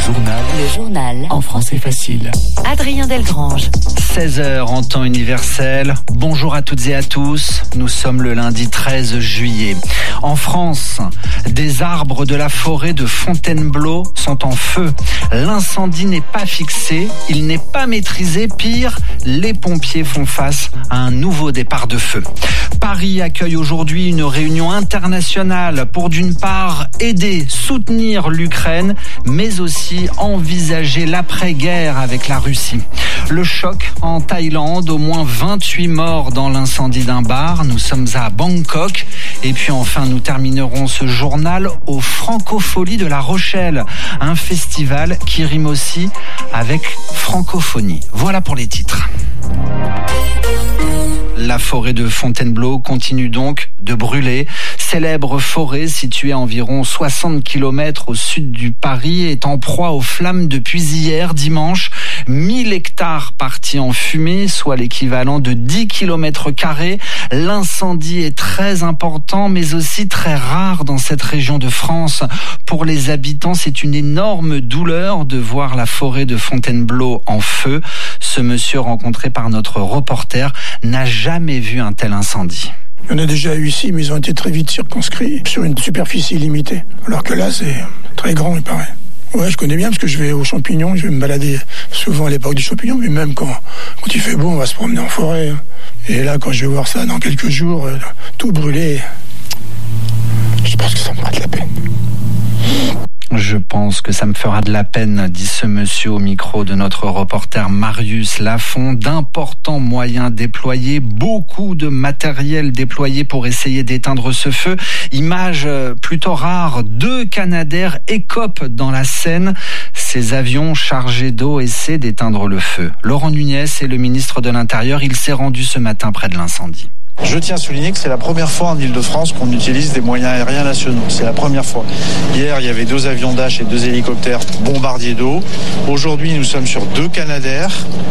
Le journal en français facile. Adrien Delgrange. 16h en temps universel. Bonjour à toutes et à tous. Nous sommes le lundi 13 juillet. En France, des arbres de la forêt de Fontainebleau sont en feu. L'incendie n'est pas fixé, il n'est pas maîtrisé. Pire, les pompiers font face à un nouveau départ de feu. Paris accueille aujourd'hui une réunion internationale pour d'une part aider, soutenir l'Ukraine, mais aussi envisager l'après-guerre avec la Russie. Le choc en Thaïlande, au moins 28 morts dans l'incendie d'un bar. Nous sommes à Bangkok. Et puis enfin, nous terminerons ce journal aux Francopholies de La Rochelle, un festival qui rime aussi avec francophonie. Voilà pour les titres. La forêt de Fontainebleau continue donc de brûler. Célèbre forêt située à environ 60 km au sud du Paris est en proie aux flammes depuis hier dimanche. 1000 hectares partis en fumée, soit l'équivalent de 10 km². L'incendie est très important, mais aussi très rare dans cette région de France. Pour les habitants, c'est une énorme douleur de voir la forêt de Fontainebleau en feu. Ce monsieur rencontré par notre reporter n'a jamais vu un tel incendie. Il y en a déjà eu ici, mais ils ont été très vite circonscrits sur une superficie limitée. Alors que là, c'est très grand, il paraît. Ouais, je connais bien parce que je vais aux champignons, je vais me balader souvent à l'époque des champignons, mais même quand il fait beau, on va se promener en forêt. Et là, quand je vais voir ça dans quelques jours, tout brûlé, je pense que ça me fera de la peine. Je pense que ça me fera de la peine, dit ce monsieur au micro de notre reporter Marius Lafont. D'importants moyens déployés, beaucoup de matériel déployé pour essayer d'éteindre ce feu. Image plutôt rare, 2 Canadair écopent dans la Seine. Ces avions chargés d'eau essaient d'éteindre le feu. Laurent Nunez est le ministre de l'Intérieur. Il s'est rendu ce matin près de l'incendie. Je tiens à souligner que c'est la première fois en Ile-de-France qu'on utilise des moyens aériens nationaux. C'est la première fois. Hier, il y avait 2 avions Dash et 2 hélicoptères bombardiers d'eau. Aujourd'hui, nous sommes sur 2 Canadair,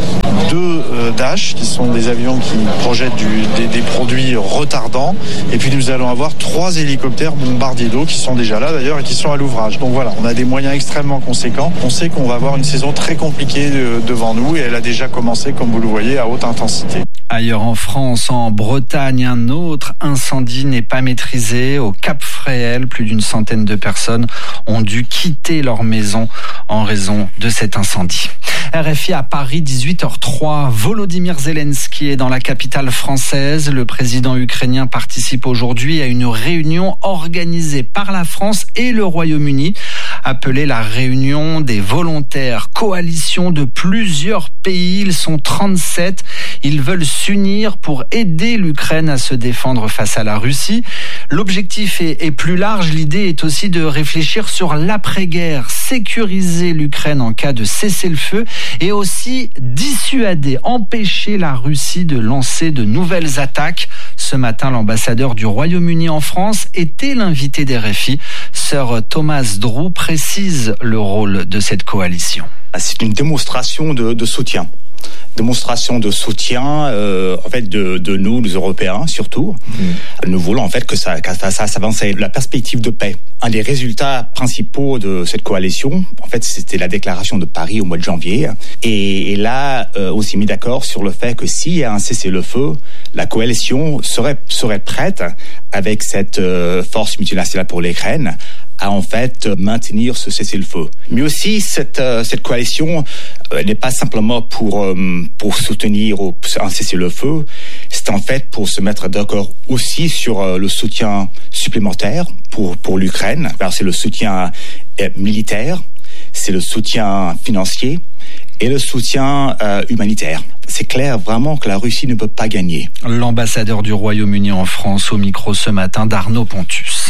2 Dash, qui sont des avions qui projettent des produits retardants. Et puis, nous allons avoir 3 hélicoptères bombardiers d'eau qui sont déjà là, d'ailleurs, et qui sont à l'ouvrage. Donc voilà, on a des moyens extrêmement conséquents. On sait qu'on va avoir une saison très compliquée devant nous et elle a déjà commencé, comme vous le voyez, à haute intensité. Ailleurs en France, en Bretagne, un autre incendie n'est pas maîtrisé. Au Cap Fréhel, plus d'une centaine de personnes ont dû quitter leur maison en raison de cet incendie. RFI à Paris, 18h03. Volodymyr Zelensky est dans la capitale française. Le président ukrainien participe aujourd'hui à une réunion organisée par la France et le Royaume-Uni, appelée la réunion des volontaires, coalition de plusieurs pays. Ils sont 37. Ils veulent s'unir pour aider l'Ukraine à se défendre face à la Russie. L'objectif est plus large. L'idée est aussi de réfléchir sur l'après-guerre, sécuriser l'Ukraine en cas de cessez-le-feu et aussi dissuader, empêcher la Russie de lancer de nouvelles attaques. Ce matin, l'ambassadeur du Royaume-Uni en France était l'invité d'RFI. Sir Thomas Drew précise le rôle de cette coalition. C'est une démonstration de soutien. Démonstration de soutien en fait de nous, les Européens surtout. Nous voulons en fait que ça avance la perspective de paix. Un des résultats principaux de cette coalition, en fait, c'était la déclaration de Paris au mois de janvier. Et là, on s'est mis d'accord sur le fait que s'il y a un cessez-le-feu, la coalition serait prête avec cette force multinationale pour l'Ukraine à en fait maintenir ce cessez-le-feu. Mais aussi cette coalition n'est pas simplement pour soutenir un cessez-le-feu, c'est en fait pour se mettre d'accord aussi sur le soutien supplémentaire pour l'Ukraine. Alors c'est le soutien militaire, c'est le soutien financier et le soutien humanitaire. C'est clair vraiment que la Russie ne peut pas gagner. L'ambassadeur du Royaume-Uni en France au micro ce matin d'Arnaud Pontus.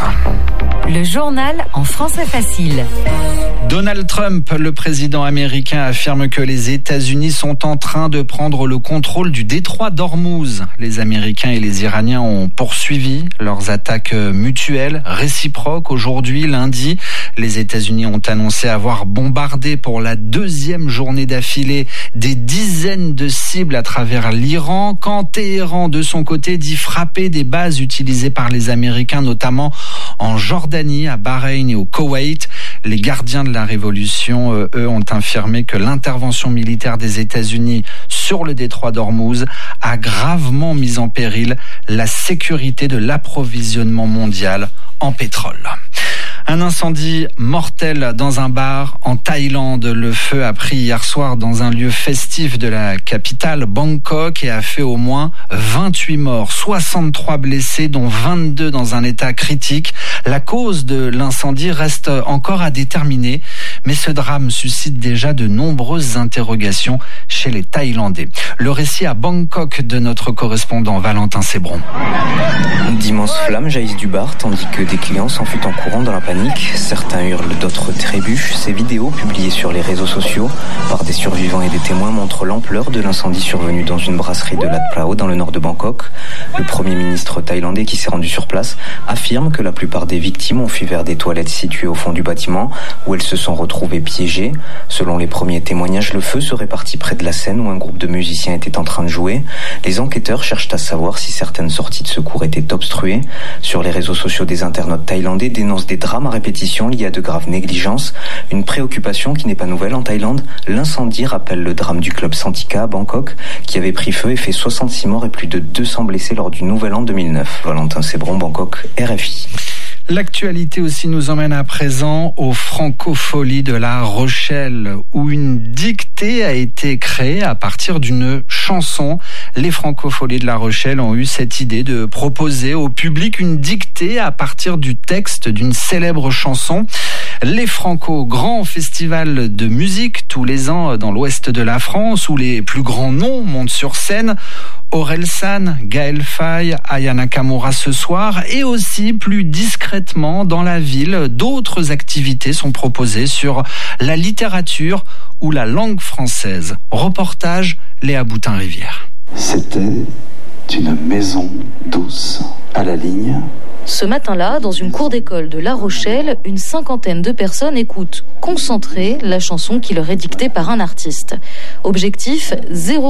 Le journal en français facile. Donald Trump, le président américain, affirme que les États-Unis sont en train de prendre le contrôle du détroit d'Ormuz. Les Américains et les Iraniens ont poursuivi leurs attaques mutuelles, réciproques. Aujourd'hui, lundi, les États-Unis ont annoncé avoir bombardé pour la 2e journée d'affilée des dizaines de cibles à travers l'Iran, quand Téhéran, de son côté, dit frapper des bases utilisées par les Américains, notamment en Jordanie, à Bahreïn et au Koweït. Les gardiens de la Révolution, eux, ont affirmé que l'intervention militaire des États-Unis sur le détroit d'Ormuz a gravement mis en péril la sécurité de l'approvisionnement mondial en pétrole. Un incendie mortel dans un bar en Thaïlande. Le feu a pris hier soir dans un lieu festif de la capitale, Bangkok, et a fait au moins 28 morts, 63 blessés, dont 22 dans un état critique. La cause de l'incendie reste encore à déterminer, mais ce drame suscite déjà de nombreuses interrogations chez les Thaïlandais. Le récit à Bangkok de notre correspondant Valentin Sébron. D'immenses flammes jaillissent du bar, tandis que des clients s'enfuient en courant dans la panique. Certains hurlent, d'autres trébuchent. Ces vidéos, publiées sur les réseaux sociaux par des survivants et des témoins, montrent l'ampleur de l'incendie survenu dans une brasserie de Lat Phrao dans le nord de Bangkok. Le Premier ministre thaïlandais, qui s'est rendu sur place, affirme que la plupart des victimes ont fui vers des toilettes situées au fond du bâtiment, où elles se sont retrouvées piégées. Selon les premiers témoignages, le feu serait parti près de la scène où un groupe de musiciens était en train de jouer. Les enquêteurs cherchent à savoir si certaines sorties de secours étaient obstruées. Sur les réseaux sociaux, des internautes thaïlandais dénoncent des drames à répétition liés à de graves négligences. Une préoccupation qui n'est pas nouvelle en Thaïlande. L'incendie rappelle le drame du club Santika à Bangkok, qui avait pris feu et fait 66 morts et plus de 200 blessés lors du Nouvel An 2009. Valentin Sébron, Bangkok, RFI. L'actualité aussi nous emmène à présent aux Francofolies de La Rochelle, où une dictée a été créée à partir d'une chanson. Les Francofolies de La Rochelle ont eu cette idée de proposer au public une dictée à partir du texte d'une célèbre chanson. Les Franco, grand festival de musique tous les ans dans l'ouest de la France, où les plus grands noms montent sur scène. Orelsan, Gaël Faye, Aya Nakamura ce soir, et aussi plus discrètement dans la ville, d'autres activités sont proposées sur la littérature ou la langue française. Reportage Léa Boutin-Rivière. C'était une maison douce à la ligne. Ce matin-là, dans une cour d'école de La Rochelle, une cinquantaine de personnes écoutent concentrées la chanson qui leur est dictée par un artiste. Objectif, 0